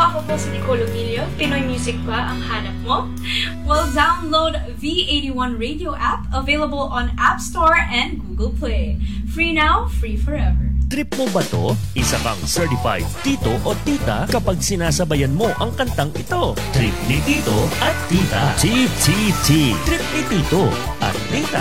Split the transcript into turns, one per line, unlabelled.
ako po si Nicole Otilio. Pinoy Music ba ang hanap mo? Well, download V81 Radio app, available on App Store and Google Play. Free now, free forever.
Trip mo ba to? Isa kang certified tito o tita kapag sinasabayan mo ang kantang ito. Trip ni tito at tita. TTT. Trip ni tito at tita.